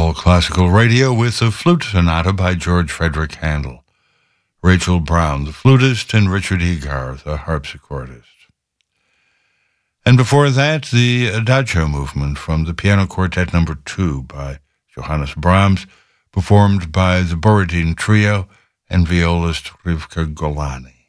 All Classical Radio with a flute sonata by George Frederick Handel, Rachel Brown, the flutist, and Richard Egar, the harpsichordist. And before that, the Adagio movement from the Piano Quartet No. 2 by Johannes Brahms, performed by the Borodin Trio and violist Rivka Golani.